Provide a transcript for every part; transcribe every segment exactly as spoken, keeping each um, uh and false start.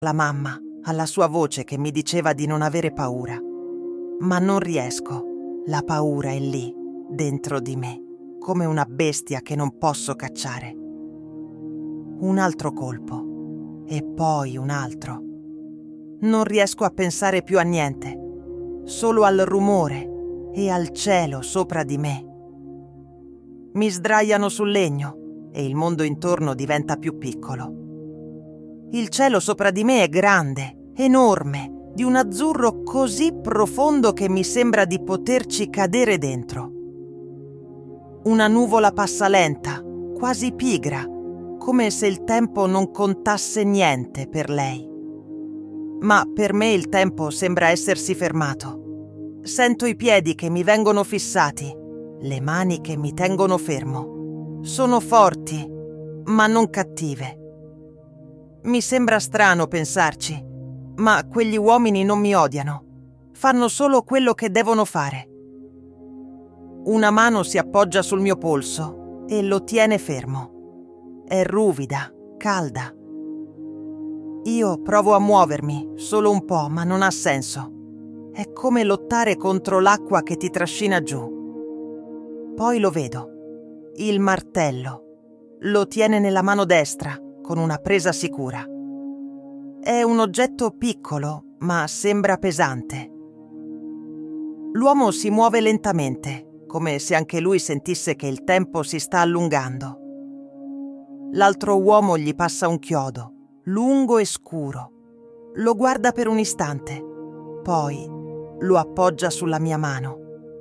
alla mamma, alla sua voce che mi diceva di non avere paura. Ma non riesco. La paura è lì, dentro di me, come una bestia che non posso cacciare. Un altro colpo. E poi un altro. Non riesco a pensare più a niente, solo al rumore e al cielo sopra di me. Mi sdraiano sul legno e il mondo intorno diventa più piccolo. Il cielo sopra di me è grande, enorme, di un azzurro così profondo che mi sembra di poterci cadere dentro. Una nuvola passa lenta, quasi pigra, come se il tempo non contasse niente per lei. Ma per me il tempo sembra essersi fermato. Sento i piedi che mi vengono fissati, le mani che mi tengono fermo. Sono forti, ma non cattive. Mi sembra strano pensarci, ma quegli uomini non mi odiano. Fanno solo quello che devono fare. Una mano si appoggia sul mio polso e lo tiene fermo. È ruvida, calda. Io provo a muovermi, solo un po', ma non ha senso. È come lottare contro l'acqua che ti trascina giù. Poi lo vedo. Il martello. Lo tiene nella mano destra, con una presa sicura. È un oggetto piccolo, ma sembra pesante. L'uomo si muove lentamente, come se anche lui sentisse che il tempo si sta allungando. L'altro uomo gli passa un chiodo, lungo e scuro. Lo guarda per un istante, poi lo appoggia sulla mia mano.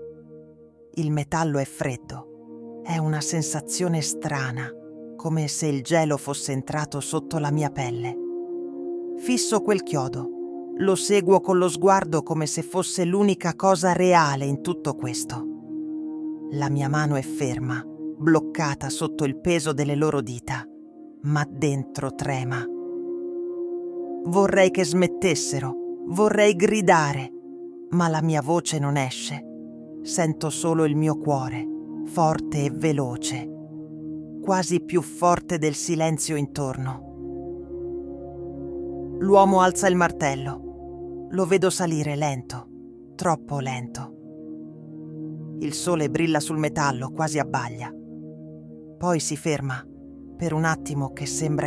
Il metallo è freddo, è una sensazione strana, come se il gelo fosse entrato sotto la mia pelle. Fisso quel chiodo, lo seguo con lo sguardo come se fosse l'unica cosa reale in tutto questo. La mia mano è ferma, bloccata sotto il peso delle loro dita, ma dentro trema. Vorrei che smettessero, vorrei gridare, ma la mia voce non esce. Sento solo il mio cuore, forte e veloce, quasi più forte del silenzio intorno. L'uomo alza il martello. Lo vedo salire lento, troppo lento. Il sole brilla sul metallo, quasi abbaglia. Poi si ferma, per un attimo che sembra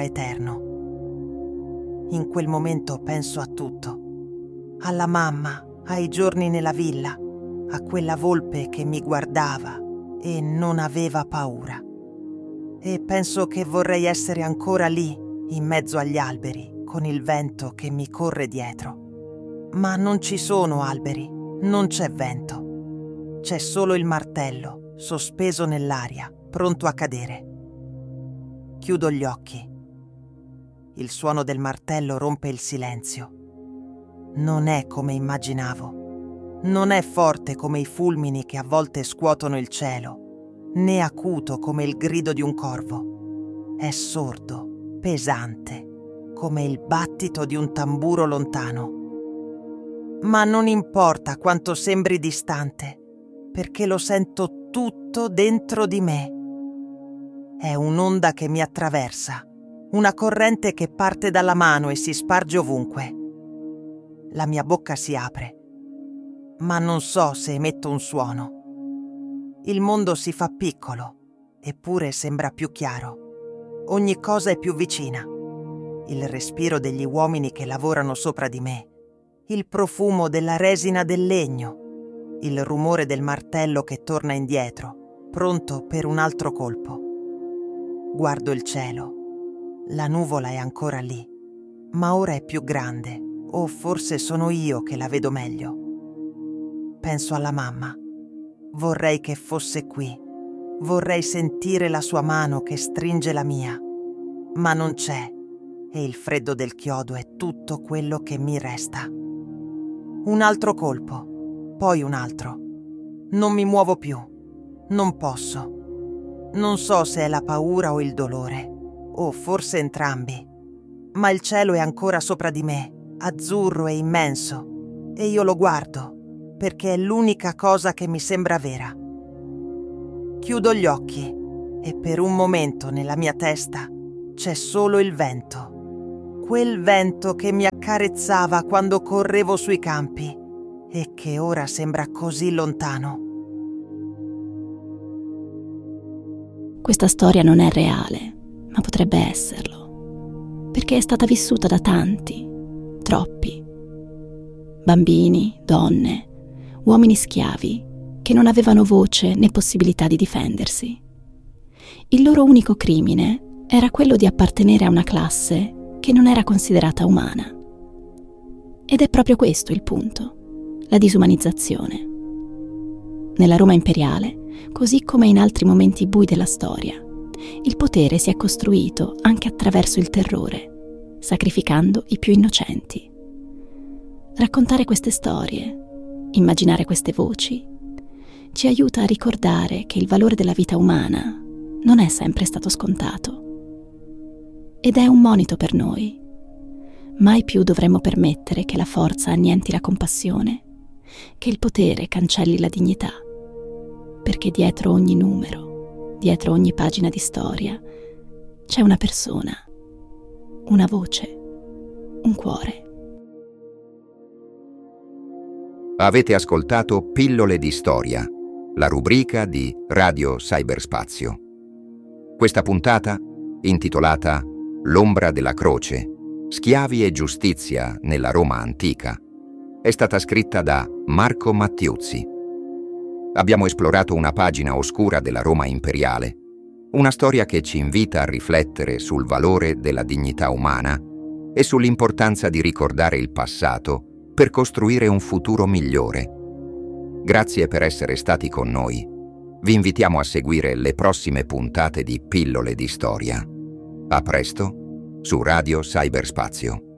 eterno. In quel momento penso a tutto. Alla mamma, ai giorni nella villa, a quella volpe che mi guardava e non aveva paura. E penso che vorrei essere ancora lì, in mezzo agli alberi, con il vento che mi corre dietro. Ma non ci sono alberi, non c'è vento. C'è solo il martello, sospeso nell'aria, pronto a cadere. Chiudo gli occhi. Il suono del martello rompe il silenzio. Non è come immaginavo. Non è forte come i fulmini che a volte scuotono il cielo, né acuto come il grido di un corvo. È sordo, pesante, come il battito di un tamburo lontano. Ma non importa quanto sembri distante, perché lo sento tutto dentro di me. È un'onda che mi attraversa, una corrente che parte dalla mano e si sparge ovunque. La mia bocca si apre, ma non so se emetto un suono. Il mondo si fa piccolo, eppure sembra più chiaro. Ogni cosa è più vicina. Il respiro degli uomini che lavorano sopra di me, il profumo della resina del legno, il rumore del martello che torna indietro, pronto per un altro colpo. Guardo il cielo. La nuvola è ancora lì, ma ora è più grande, o forse sono io che la vedo meglio. Penso alla mamma. Vorrei che fosse qui. Vorrei sentire la sua mano che stringe la mia, ma non c'è. E il freddo del chiodo è tutto quello che mi resta. Un altro colpo, poi un altro. Non mi muovo più. Non posso. Non so se è la paura o il dolore, o forse entrambi. Ma il cielo è ancora sopra di me, azzurro e immenso, e io lo guardo, perché è l'unica cosa che mi sembra vera. Chiudo gli occhi, e per un momento nella mia testa c'è solo il vento. quel vento che mi accarezzava quando correvo sui campi e che ora sembra così lontano. Questa storia non è reale, ma potrebbe esserlo, perché è stata vissuta da tanti, troppi. Bambini, donne, uomini schiavi che non avevano voce né possibilità di difendersi. Il loro unico crimine era quello di appartenere a una classe che non era considerata umana. Ed è proprio questo il punto, la disumanizzazione. Nella Roma imperiale, così come in altri momenti bui della storia, il potere si è costruito anche attraverso il terrore, sacrificando i più innocenti. Raccontare queste storie, immaginare queste voci, ci aiuta a ricordare che il valore della vita umana non è sempre stato scontato. Ed è un monito per noi. Mai più dovremmo permettere che la forza annienti la compassione, che il potere cancelli la dignità, perché dietro ogni numero, dietro ogni pagina di storia, c'è una persona, una voce, un cuore. Avete ascoltato Pillole di Storia, la rubrica di Radio Cyberspazio. Questa puntata, intitolata L'ombra della croce, schiavi e giustizia nella Roma antica, è stata scritta da Marco Mattiuzzi. Abbiamo esplorato una pagina oscura della Roma imperiale, una storia che ci invita a riflettere sul valore della dignità umana e sull'importanza di ricordare il passato per costruire un futuro migliore. Grazie per essere stati con noi. Vi invitiamo a seguire le prossime puntate di Pillole di Storia. A presto su Radio Cyberspazio.